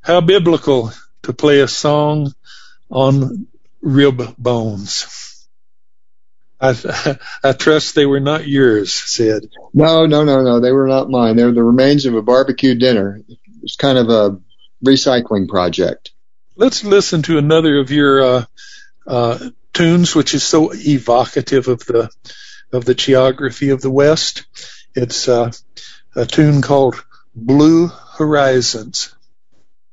How biblical to play a song on rib bones. I trust they were not yours, Sid. No. They were not mine. They were the remains of a barbecue dinner. It's kind of a recycling project. Let's listen to another of your tunes, which is so evocative of the geography of the West. It's a tune called Blue Horizons.